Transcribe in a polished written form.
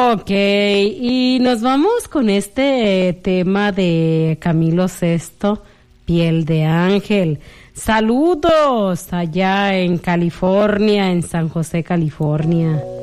Ok, y nos vamos con este tema de Camilo Sesto, Piel de Ángel. Saludos allá en California, en San José, California.